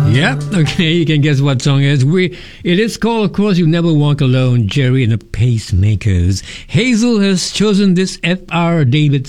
Yeah, okay, you can guess what song it is. It is called, of course, You Never Walk Alone, Jerry and the Pacemakers. Hazel has chosen this F.R. David